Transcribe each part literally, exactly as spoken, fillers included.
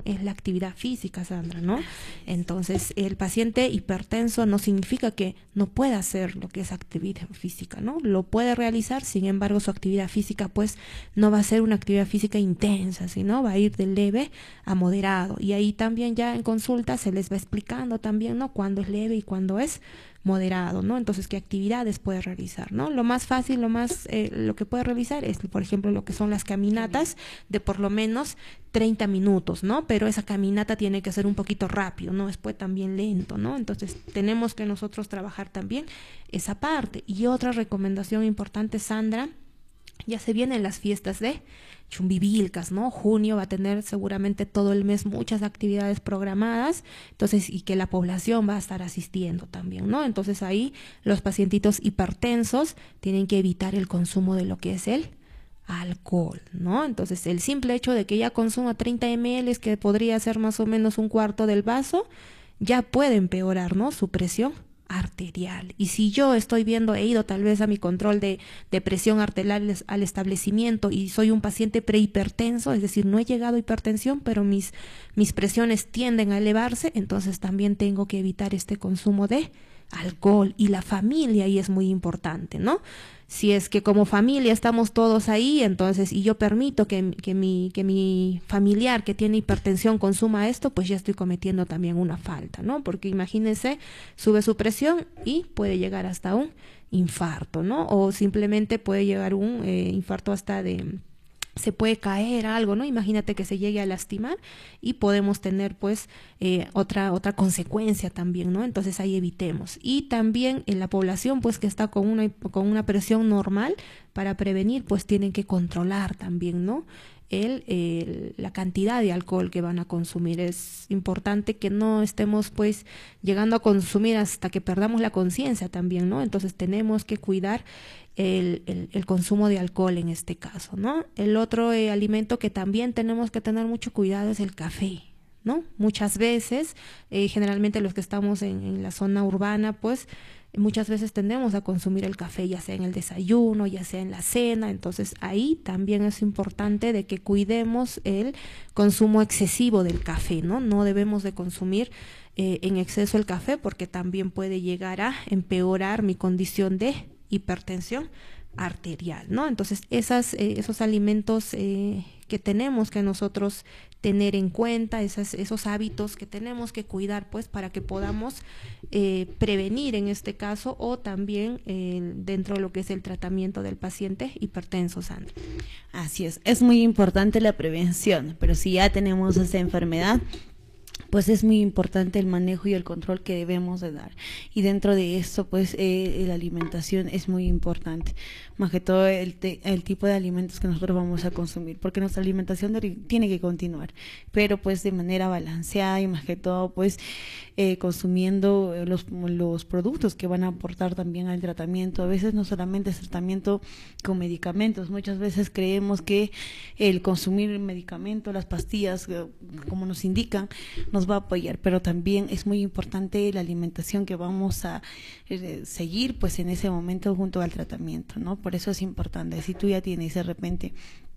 es la actividad física, Sandra, ¿no? Entonces, el paciente hipertenso no significa que no pueda hacer lo que es actividad física, ¿no? Lo puede realizar, sin embargo, su actividad física, pues, no va a ser una actividad física intensa, sino va a ir de leve a moderado. Y ahí también ya en consulta se les va explicando también, ¿no? Cuándo es leve y cuándo es moderado, ¿no? Entonces, ¿qué actividades puede realizar, ¿no? Lo más fácil, lo más, eh, lo que puede realizar es, por ejemplo, lo que son las caminatas de por lo menos treinta minutos, ¿no? Pero esa caminata tiene que ser un poquito rápido, ¿no? Después también lento, ¿no? Entonces, tenemos que nosotros trabajar también esa parte. Y otra recomendación importante, Sandra, ya se vienen las fiestas de Chumbivilcas, ¿no? Junio va a tener seguramente todo el mes muchas actividades programadas, entonces, y que la población va a estar asistiendo también, ¿no? Entonces ahí los pacientitos hipertensos tienen que evitar el consumo de lo que es el alcohol, ¿no? Entonces el simple hecho de que ella consuma treinta mililitros, que podría ser más o menos un cuarto del vaso, ya puede empeorar, ¿no? Su presión arterial. Y si yo estoy viendo, he ido tal vez a mi control de, de presión arterial al establecimiento y soy un paciente prehipertenso, es decir, no he llegado a hipertensión, pero mis, mis presiones tienden a elevarse, entonces también tengo que evitar este consumo de alcohol. Y la familia ahí es muy importante, ¿no? Si es que como familia estamos todos ahí, entonces, y yo permito que, que, mi, que mi familiar que tiene hipertensión consuma esto, pues ya estoy cometiendo también una falta, ¿no? Porque imagínense, sube su presión y puede llegar hasta un infarto, ¿no? O simplemente puede llegar un eh, infarto hasta de... se puede caer algo, ¿no? Imagínate que se llegue a lastimar y podemos tener pues eh, otra otra consecuencia también, ¿no? Entonces ahí evitemos. Y también en la población pues que está con una con una presión normal, para prevenir pues tienen que controlar también, ¿no? El, el, la cantidad de alcohol que van a consumir. Es importante que no estemos pues llegando a consumir hasta que perdamos la conciencia también, ¿no? Entonces tenemos que cuidar el, el, el consumo de alcohol en este caso, ¿no? El otro eh, alimento que también tenemos que tener mucho cuidado es el café, ¿no? Muchas veces, eh, generalmente los que estamos en, en la zona urbana, pues muchas veces tendemos a consumir el café, ya sea en el desayuno, ya sea en la cena. Entonces ahí también es importante de que cuidemos el consumo excesivo del café, ¿no? No debemos de consumir eh, en exceso el café, porque también puede llegar a empeorar mi condición de hipertensión arterial, ¿no? Entonces esas, eh, esos alimentos eh, que tenemos que nosotros tener en cuenta, esas, esos hábitos que tenemos que cuidar pues para que podamos eh, prevenir en este caso, o también eh, dentro de lo que es el tratamiento del paciente hipertenso, Sandra. Así es, es muy importante la prevención, pero si ya tenemos esta enfermedad, pues es muy importante el manejo y el control que debemos de dar. Y dentro de esto, pues eh, la alimentación es muy importante, más que todo el, te, el tipo de alimentos que nosotros vamos a consumir, porque nuestra alimentación de, tiene que continuar, pero pues de manera balanceada y más que todo pues eh, consumiendo los, los productos que van a aportar también al tratamiento. A veces no solamente es tratamiento con medicamentos, muchas veces creemos que el consumir medicamentos, las pastillas, como nos indican, nos va a apoyar, pero también es muy importante la alimentación que vamos a eh, seguir pues en ese momento junto al tratamiento, ¿no? Por eso es importante. Si tú ya tienes de repente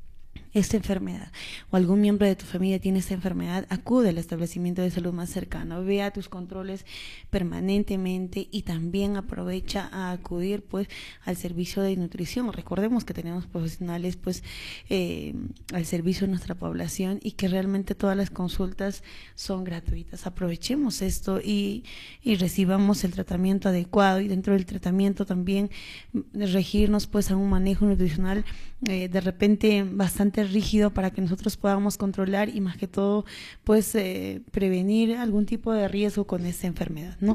esta enfermedad o algún miembro de tu familia tiene esta enfermedad, acude al establecimiento de salud más cercano, vea tus controles permanentemente y también aprovecha a acudir pues al servicio de nutrición. Recordemos que tenemos profesionales pues eh, al servicio de nuestra población y que realmente todas las consultas son gratuitas. Aprovechemos esto y, y recibamos el tratamiento adecuado, y dentro del tratamiento también regirnos pues a un manejo nutricional eh, de repente bastante rígido, para que nosotros podamos controlar y más que todo pues eh, prevenir algún tipo de riesgo con esta enfermedad, ¿no?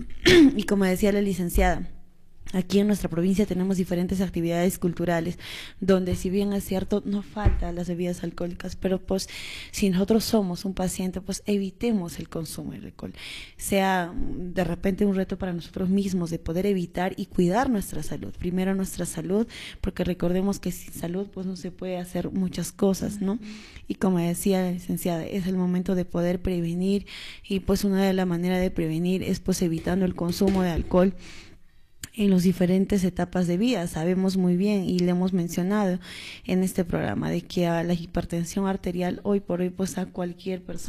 Y como decía la licenciada, aquí en nuestra provincia tenemos diferentes actividades culturales, donde si bien es cierto, no faltan las bebidas alcohólicas, pero pues si nosotros somos un paciente, pues evitemos el consumo del alcohol. Sea de repente un reto para nosotros mismos de poder evitar y cuidar nuestra salud. Primero nuestra salud, porque recordemos que sin salud pues no se puede hacer muchas cosas, ¿no? Y como decía la licenciada, es el momento de poder prevenir, y pues una de las maneras de prevenir es pues evitando el consumo de alcohol en las diferentes etapas de vida. Sabemos muy bien y le hemos mencionado en este programa de que a la hipertensión arterial hoy por hoy pues a cualquier persona